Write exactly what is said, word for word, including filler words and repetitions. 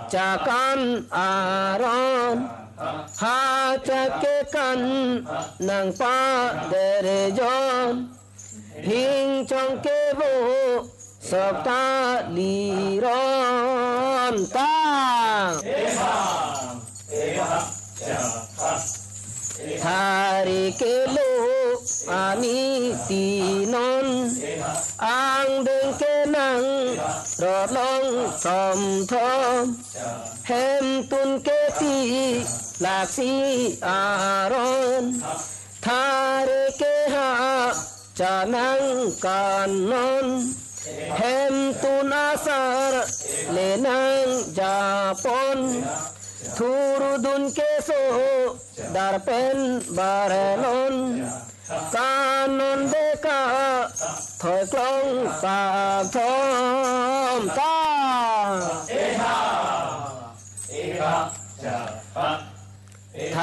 จากกันอารอนหาจะเกกันนางป้าเดเรจอนหิงจงเกโบสบตาลีรอนตาทาริเกโลอามิตีนนอังเดิงเกนังรอลงทอมทอมเฮมตุนเกตีลากสีอารอนทาริเกหาจะนังกันนนเฮมตุนอาสารเลนังจาปนทูรุดุนเกโซดาร์เป็นบาเรลอนกานนเดกาถอยกลองปากทอมตาเอฮาเอฮาจะ